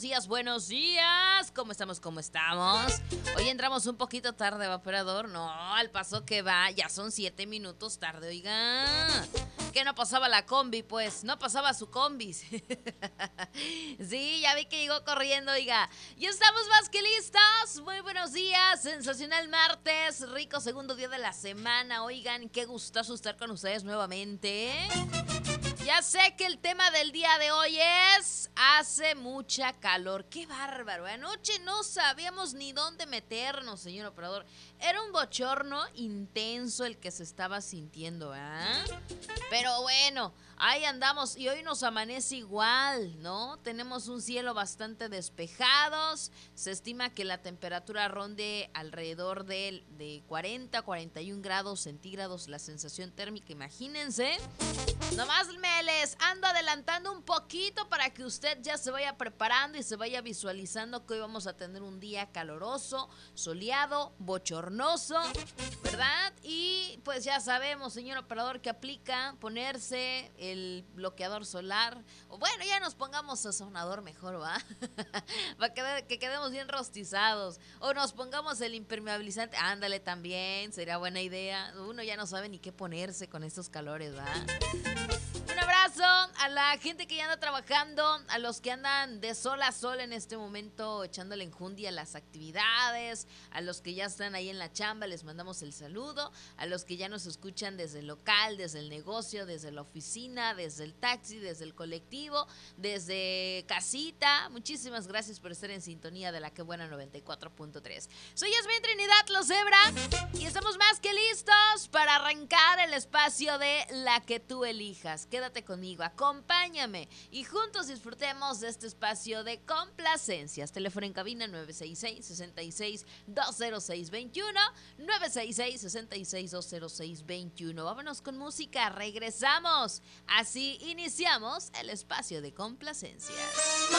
días, buenos días. ¿Cómo estamos? ¿Cómo estamos? Hoy entramos un poquito tarde, vaporador. No, al paso que va, ya son 7 minutos tarde, oiga. Que no pasaba la combi, pues, no pasaba su combi. Sí, ya vi que llegó corriendo, oiga. Y estamos más que listos. Muy buenos días, sensacional martes, rico segundo día de la semana. Oigan, qué gustazo estar con ustedes nuevamente. Ya sé que el tema del día de hoy es hace mucha calor. ¡Qué bárbaro! Anoche no sabíamos ni dónde meternos, señor operador. Era un bochorno intenso el que se estaba sintiendo, ¿ah? Pero bueno, ahí andamos y hoy nos amanece igual, ¿no? Tenemos un cielo bastante despejado. Se estima que la temperatura ronde alrededor de 40, 41 grados centígrados la sensación térmica, imagínense. Nomás me les ando adelantando un poquito para que usted ya se vaya preparando y se vaya visualizando que hoy vamos a tener un día caloroso, soleado, bochornoso, ¿verdad? Y pues ya sabemos, señor operador, que aplica ponerse el bloqueador solar. O bueno, ya nos pongamos sazonador mejor, ¿va? Para que quedemos bien rostizados. O nos pongamos el impermeabilizante. Ándale también, sería buena idea. Uno ya no sabe ni qué ponerse con estos calores, ¿va? Un abrazo a la gente que ya anda trabajando, a los que andan de sol a sol en este momento echándole enjundia a las actividades, a los que ya están ahí en la chamba, les mandamos el saludo, a los que ya nos escuchan desde el local, desde el negocio, desde la oficina, desde el taxi, desde el colectivo, desde casita. Muchísimas gracias por estar en sintonía de la que buena 94.3. Soy Yasmín Trinidad Lozebra y estamos más que listos para arrancar el espacio de la que tú elijas. Quédate conmigo, acompáñame y juntos disfrutemos de este espacio de complacencias. Teléfono en cabina 966-66-20621, 966-66-20621. Vámonos con música, regresamos. Así iniciamos el espacio de complacencias.